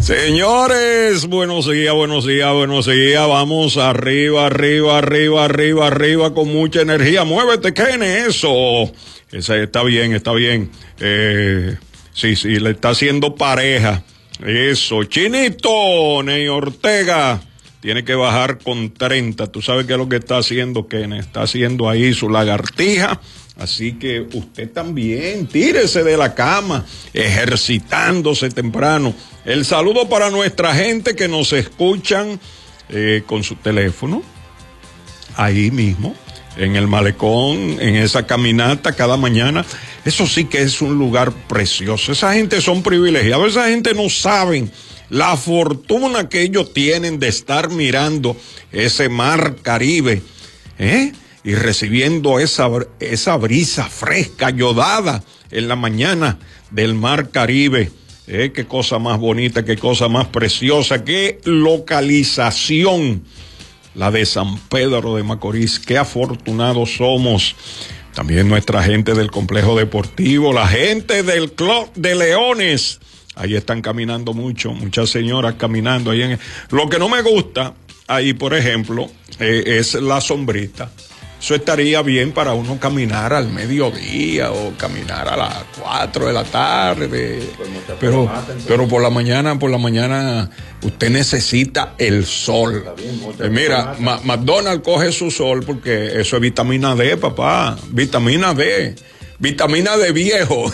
Señores, buenos días, buenos días, buenos días. Vamos arriba, arriba, arriba, arriba, arriba con mucha energía. Muévete, Kene, eso. Ese está bien, está bien. Sí, le está haciendo pareja. Eso, Chinito, Ney Ortega. Tiene que bajar con 30. Tú sabes qué es lo que está haciendo, Kene. Está haciendo ahí su lagartija. Así que usted también, tírese de la cama, ejercitándose temprano. El saludo para nuestra gente que nos escuchan con su teléfono, ahí mismo, en el malecón, en esa caminata cada mañana. Eso sí que es un lugar precioso. Esa gente son privilegiados, esa gente no saben la fortuna que ellos tienen de estar mirando ese mar Caribe, y recibiendo esa brisa fresca, yodada en la mañana del mar Caribe. Qué cosa más bonita, qué cosa más preciosa, qué localización la de San Pedro de Macorís. Qué afortunados somos. También nuestra gente del complejo deportivo, la gente del Club de Leones. Ahí están caminando muchas señoras caminando. Lo que no me gusta ahí, por ejemplo, es la sombrita. Eso estaría bien para uno caminar al mediodía o caminar a las 4 de la tarde. Pero por la mañana usted necesita el sol. Mira, McDonald's coge su sol porque eso es vitamina D, papá. Vitamina D. Vitamina D viejo.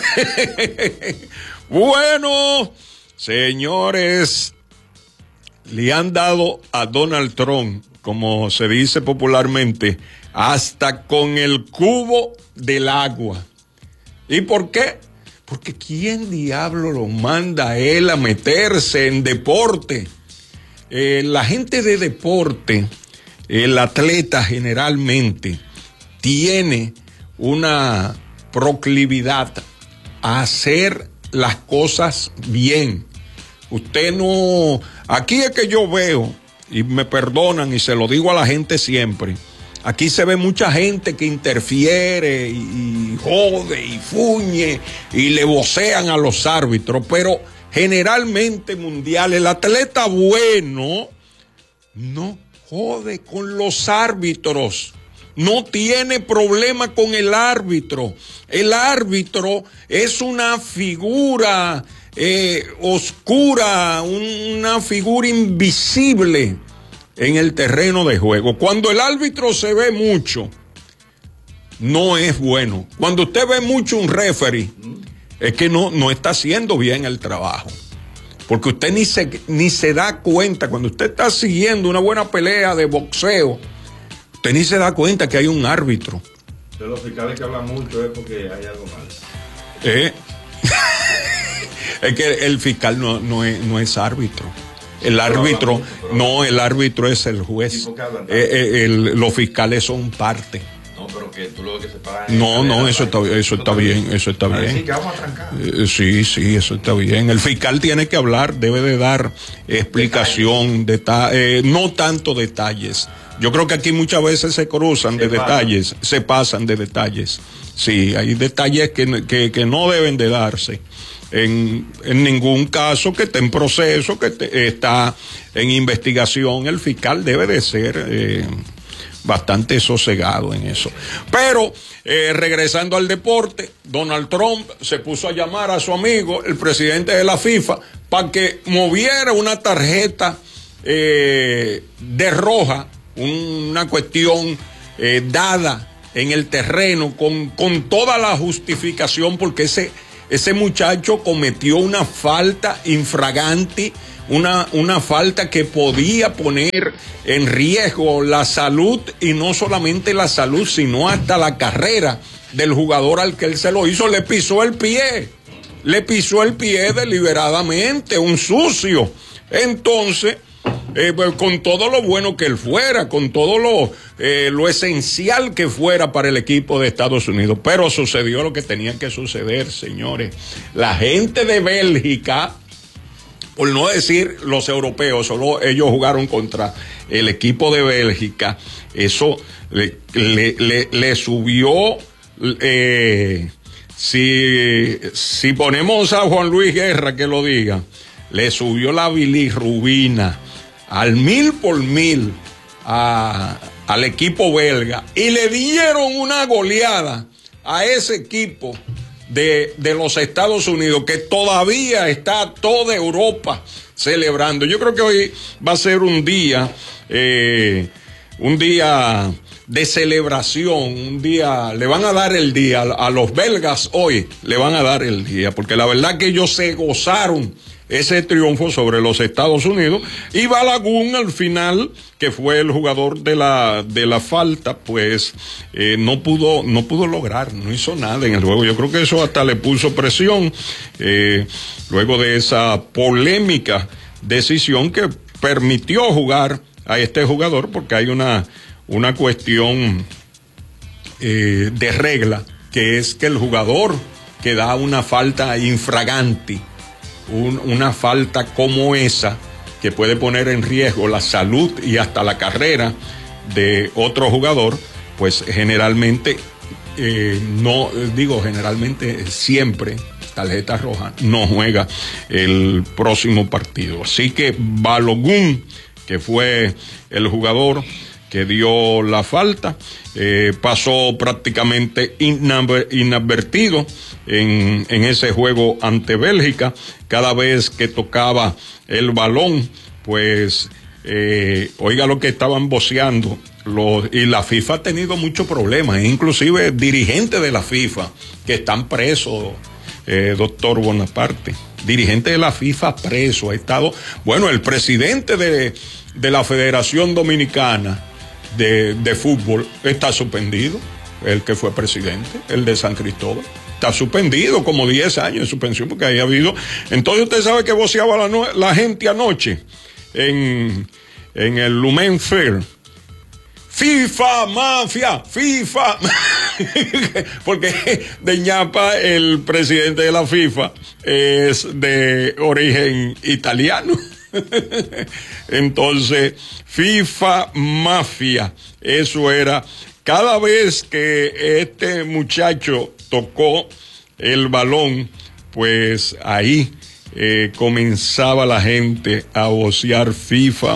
Bueno, señores, le han dado a Donald Trump, como se dice popularmente, hasta con el cubo del agua. ¿Y por qué? Porque ¿quién diablo lo manda a él a meterse en deporte? La gente de deporte, el atleta generalmente, tiene una proclividad a hacer las cosas bien. Usted no... Aquí es que yo veo, y me perdonan y se lo digo a la gente siempre, aquí se ve mucha gente que interfiere y jode y fuñe y le vocean a los árbitros, pero generalmente mundial, el atleta bueno no jode con los árbitros, no tiene problema con el árbitro. El árbitro es una figura oscura, una figura invisible en el terreno de juego. Cuando el árbitro se ve mucho, no es bueno. Cuando usted ve mucho un referee, es que no está haciendo bien el trabajo. Porque usted ni se da cuenta, cuando usted está siguiendo una buena pelea de boxeo, usted ni se da cuenta que hay un árbitro. De los fiscales que hablan mucho es porque hay algo mal. Es que el fiscal no es árbitro. El árbitro, el árbitro es el juez. Los fiscales son parte. No, pero que tú lo que separas. No, eso está bien. Así que vamos a trancar. Sí, eso está bien. El fiscal tiene que hablar, debe de dar explicación, no tanto detalles. Yo creo que aquí muchas veces se cruzan de detalles, se pasan de detalles. Sí, hay detalles que no deben de darse. En ningún caso que esté en proceso, está en investigación, el fiscal debe de ser bastante sosegado en eso. Pero, regresando al deporte, Donald Trump se puso a llamar a su amigo, el presidente de la FIFA, para que moviera una tarjeta de roja, una cuestión dada en el terreno con toda la justificación, porque ese muchacho cometió una falta infragante, una falta que podía poner en riesgo la salud, y no solamente la salud, sino hasta la carrera del jugador al que él se lo hizo. Le pisó el pie deliberadamente, un sucio. Entonces, con todo lo bueno que él fuera, con todo lo esencial que fuera para el equipo de Estados Unidos, pero sucedió lo que tenía que suceder, señores. La gente de Bélgica, por no decir los europeos, solo ellos jugaron contra el equipo de Bélgica, eso le subió. Si ponemos a Juan Luis Guerra que lo diga, le subió la bilirrubina al 1000 al equipo belga y le dieron una goleada a ese equipo de los Estados Unidos, que todavía está toda Europa celebrando. Yo creo que hoy va a ser un día de celebración, un día, le van a dar el día a los belgas hoy, le van a dar el día, porque la verdad que ellos se gozaron ese triunfo sobre los Estados Unidos. Y Balogun al final, que fue el jugador de la falta, pues no pudo lograr, no hizo nada en el juego. Yo creo que eso hasta le puso presión luego de esa polémica decisión que permitió jugar a este jugador, porque hay una cuestión de regla, que es que el jugador que da una falta infraganti, una falta como esa, que puede poner en riesgo la salud y hasta la carrera de otro jugador, pues generalmente, siempre, tarjeta roja, no juega el próximo partido. Así que Balogun, que fue el jugador que dio la falta, pasó prácticamente inadvertido en ese juego ante Bélgica. Cada vez que tocaba el balón, pues oiga lo que estaban voceando y la FIFA ha tenido muchos problemas, inclusive dirigentes de la FIFA que están presos, doctor Bonaparte, dirigente de la FIFA preso, ha estado, bueno, el presidente de la Federación Dominicana de fútbol está suspendido, el que fue presidente, el de San Cristóbal, está suspendido como 10 años de suspensión porque ahí ha habido. Entonces usted sabe que voceaba la gente anoche en el Lumen Fair: FIFA, mafia, FIFA, porque de ñapa el presidente de la FIFA es de origen italiano. Entonces, FIFA mafia, eso era. Cada vez que este muchacho tocó el balón, pues ahí comenzaba la gente a vocear FIFA.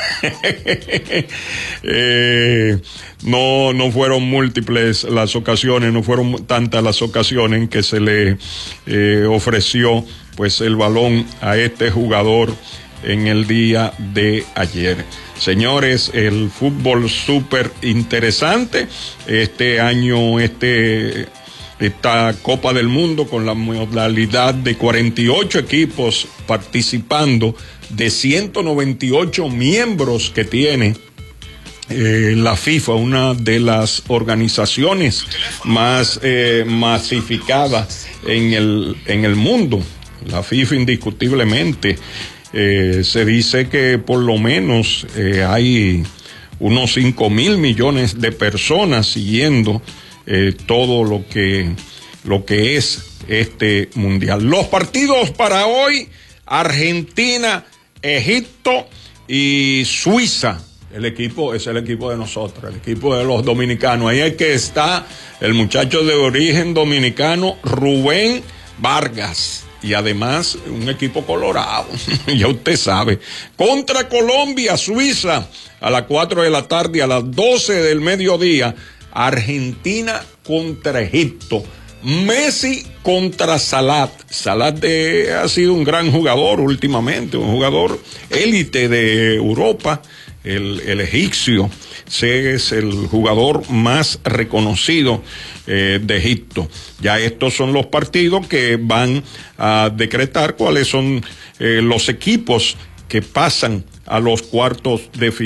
No fueron múltiples las ocasiones, no fueron tantas las ocasiones en que se le ofreció pues el balón a este jugador en el día de ayer. Señores, el fútbol súper interesante este año, esta Copa del Mundo, con la modalidad de 48 equipos participando, de 198 miembros que tiene la FIFA, una de las organizaciones más masificadas en el mundo. La FIFA indiscutiblemente. Se dice que por lo menos hay unos 5.000 millones de personas siguiendo todo lo que es este mundial. Los partidos para hoy: Argentina, Egipto y Suiza. El equipo es el equipo de nosotros, el equipo de los dominicanos. Ahí es que está el muchacho de origen dominicano, Rubén Vargas. Y además un equipo colorado, ya usted sabe. Contra Colombia, Suiza, a las 4 de la tarde, a las 12 del mediodía. Argentina contra Egipto. Messi contra Salah. Salah ha sido un gran jugador últimamente, un jugador élite de Europa, el egipcio. Es el jugador más reconocido de Egipto. Ya estos son los partidos que van a decretar cuáles son los equipos que pasan a los cuartos de final.